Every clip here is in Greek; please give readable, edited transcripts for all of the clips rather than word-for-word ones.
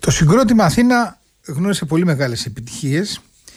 Το συγκρότημα Αθήνα γνώρισε πολύ μεγάλες επιτυχίες.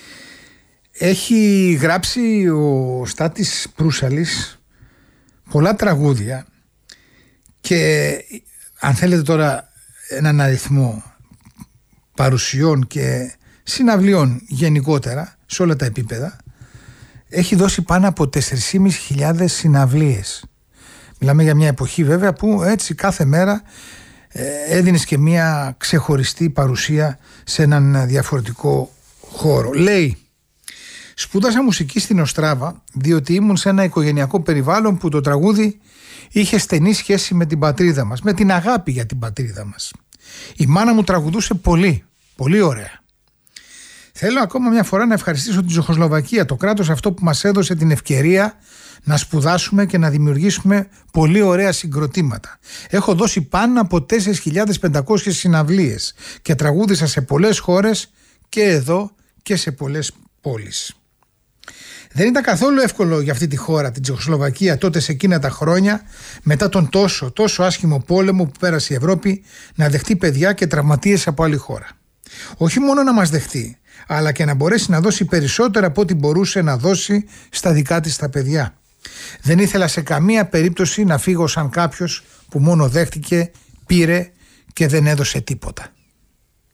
Έχει γράψει ο Στάτης Προύσαλης πολλά τραγούδια και αν θέλετε τώρα έναν αριθμό παρουσιών και συναυλιών γενικότερα σε όλα τα επίπεδα, έχει δώσει πάνω από 4.500 συναυλίες. Μιλάμε για μια εποχή βέβαια που έτσι κάθε μέρα έδινες και μια ξεχωριστή παρουσία σε έναν διαφορετικό χώρο. Λέει: σπούδασα μουσική στην Οστράβα διότι ήμουν σε ένα οικογενειακό περιβάλλον που το τραγούδι είχε στενή σχέση με την πατρίδα μας, με την αγάπη για την πατρίδα μας. Η μάνα μου τραγουδούσε πολύ, πολύ ωραία. Θέλω ακόμα μια φορά να ευχαριστήσω την Τσεχοσλοβακία, το κράτος αυτό που μας έδωσε την ευκαιρία να σπουδάσουμε και να δημιουργήσουμε πολύ ωραία συγκροτήματα. Έχω δώσει πάνω από 4.500 συναυλίες και τραγούδισα σε πολλές χώρες και εδώ και σε πολλές πόλεις. Δεν ήταν καθόλου εύκολο για αυτή τη χώρα, την Τσεχοσλοβακία, τότε σε εκείνα τα χρόνια, μετά τον τόσο άσχημο πόλεμο που πέρασε η Ευρώπη, να δεχτεί παιδιά και τραυματίες από άλλη χώρα. Όχι μόνο να μας δεχτεί, αλλά και να μπορέσει να δώσει περισσότερα από ό,τι μπορούσε να δώσει στα δικά της τα παιδιά. Δεν ήθελα σε καμία περίπτωση να φύγω σαν κάποιος που μόνο δέχτηκε, πήρε και δεν έδωσε τίποτα.